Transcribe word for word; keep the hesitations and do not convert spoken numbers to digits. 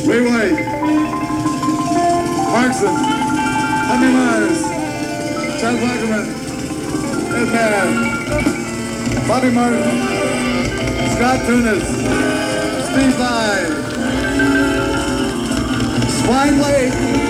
Ray White, Markson, Honey Myers, Chad Wackerman, Ed Mann, Bobby Martin, Scott Tunis, Steve Vai, Swine Lake,